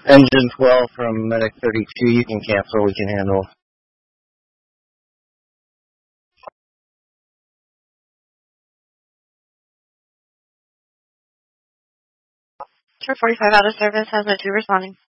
Engine 12 from Medic 32, you can cancel, we can handle. Sure, 45 out of service, has no 2 responding.